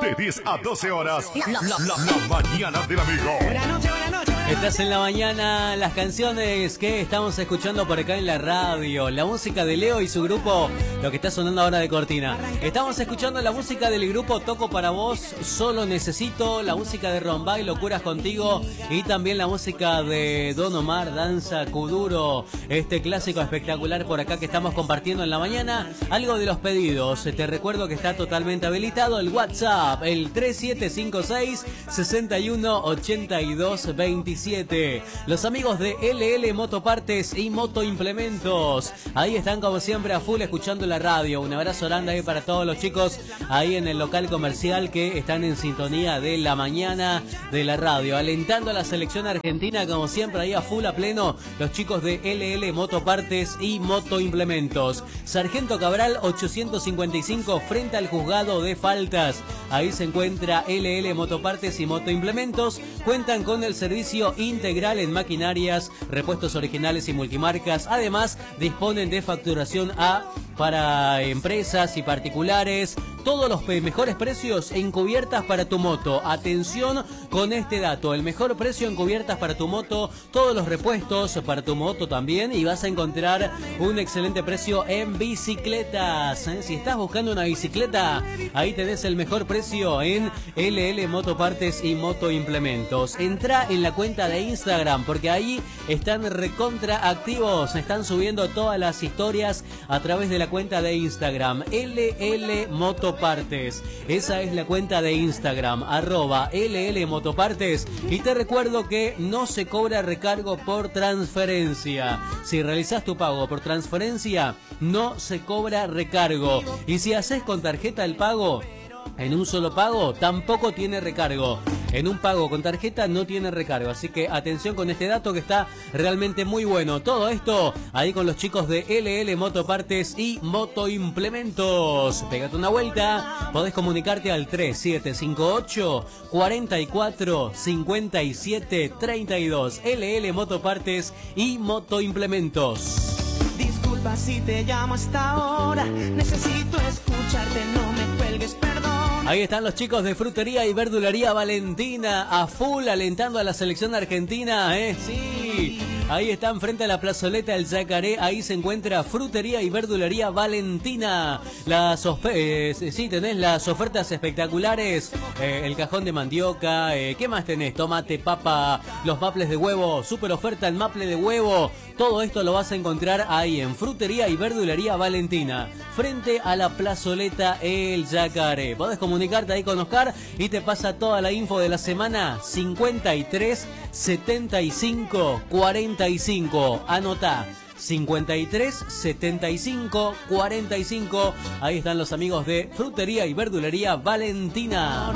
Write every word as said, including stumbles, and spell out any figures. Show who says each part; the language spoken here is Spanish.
Speaker 1: De diez a doce horas. La, la, la, la mañana del amigo.
Speaker 2: Buenas noches, buenas noches.
Speaker 3: Estás en la mañana, las canciones que estamos escuchando por acá en la radio, la música de Leo y su grupo, lo que está sonando ahora de cortina. Estamos escuchando la música del grupo Toco para Vos, Solo Necesito, la música de Rombay, Locuras Contigo, y también la música de Don Omar, Danza Kuduro, este clásico espectacular por acá que estamos compartiendo en la mañana. Algo de los pedidos, te recuerdo que está totalmente habilitado el WhatsApp, el tres siete cinco seis, seis uno ocho dos dos siete. Los amigos de L L Motopartes y Motoimplementos, ahí están como siempre a full escuchando la radio. Un abrazo grande ahí para todos los chicos ahí en el local comercial que están en sintonía de la mañana de la radio, alentando a la selección argentina como siempre ahí a full a pleno los chicos de L L Motopartes y Motoimplementos. Sargento Cabral ochocientos cincuenta y cinco frente al juzgado de faltas, ahí se encuentra L L Motopartes y Motoimplementos. Cuentan con el servicio integral en maquinarias, repuestos originales y multimarcas. Además, disponen de facturación A para empresas y particulares. Todos los mejores precios en cubiertas para tu moto. Atención con este dato, el mejor precio en cubiertas para tu moto, todos los repuestos para tu moto también, y vas a encontrar un excelente precio en bicicletas. Si estás buscando una bicicleta, ahí tenés el mejor precio en L L Motopartes y Motoimplementos. Entra en la cuenta de Instagram porque ahí están recontra activos, están subiendo todas las historias a través de la cuenta de Instagram, L L Motopartes. Esa es la cuenta de Instagram, arroba L L Motopartes. Y te recuerdo que no se cobra recargo por transferencia. Si realizas tu pago por transferencia, no se cobra recargo. Y si haces con tarjeta el pago, en un solo pago, tampoco tiene recargo. En un pago con tarjeta no tiene recargo. Así que atención con este dato que está realmente muy bueno. Todo esto ahí con los chicos de L L Motopartes y Motoimplementos. Pégate una vuelta. Podés comunicarte al tres siete cinco ocho, cuatro cuatro, cinco siete tres dos. L L Motopartes y Motoimplementos.
Speaker 2: Disculpa si te llamo hasta ahora. Necesito escucharte, no me cuelgues, perdón.
Speaker 3: Ahí están los chicos de Frutería y Verdulería Valentina a full alentando a la selección argentina, ¿eh? Sí. Ahí están frente a la plazoleta del Yacaré, ahí se encuentra Frutería y Verdulería Valentina. Las eh, sí, tenés las ofertas espectaculares, eh, el cajón de mandioca, eh, ¿qué más tenés? Tomate, papa, los maples de huevo, super oferta el maple de huevo. Todo esto lo vas a encontrar ahí en Frutería y Verdulería Valentina, frente a la plazoleta El Yacaré. Podés comunicarte ahí con Oscar y te pasa toda la info de la semana. Cincuenta y tres, setenta y cinco, cuarenta y cinco. Anotá. cincuenta y tres, setenta y cinco, cuarenta y cinco. Ahí están los amigos de Frutería y Verdulería Valentina.